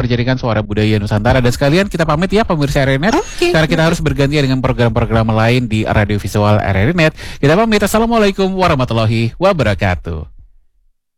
kerja dengan Suara Budaya Nusantara. Dan sekalian kita pamit ya pemirsa RRI Net. Karena kita harus bergantian dengan program-program lain di Radio Visual RRI Net. Kita pamit. Assalamualaikum warahmatullahi wabarakatuh.